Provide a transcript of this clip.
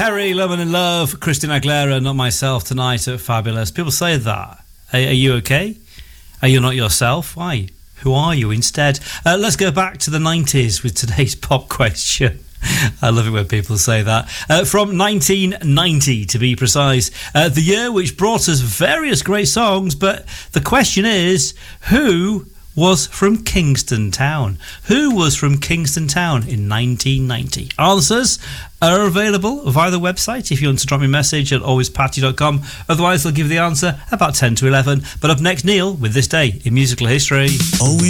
Perry, Love and Love, Christina Aguilera, Not Myself tonight at Fabulous. People say that. Are you okay? Are you not yourself? Why? Who are you instead? Let's go back to the 90s with today's pop question. I love it when people say that. From 1990, to be precise. The year which brought us various great songs, but the question is, who was from Kingston Town? Who was from Kingston Town in 1990? Answers are available via the website if you want to drop me a message at alwayspatty.com. Otherwise, I'll give you the answer about 10 to 11. But up next, Neil with This Day in Musical History. Always